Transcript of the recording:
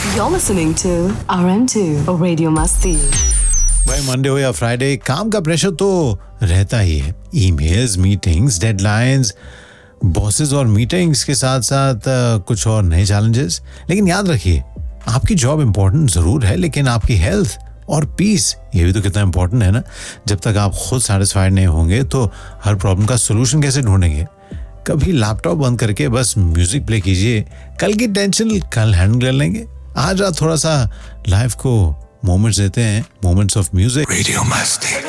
You're listening to RM2 Radio Masti. भाई Monday हो या फ्राइडे, काम का प्रेशर तो रहता ही है. ईमेल्स, मीटिंग्स, डेडलाइंस, बॉसेस और मीटिंग्स के साथ साथ कुछ और नए चैलेंजेस. लेकिन याद रखिए, आपकी जॉब इंपॉर्टेंट जरूर है, लेकिन आपकी हेल्थ और पीस ये भी तो कितना इंपॉर्टेंट है ना. जब तक आप खुद सेटिस्फाइड नहीं होंगे तो हर प्रॉब्लम का सोल्यूशन कैसे ढूंढेंगे. कभी लैपटॉप बंद करके बस म्यूजिक प्ले कीजिए. कल की टेंशन कल हैंडल कर लेंगे. आज रात थोड़ा सा लाइफ को मोमेंट्स देते हैं, मोमेंट्स ऑफ म्यूजिक. रेडियो मस्ती.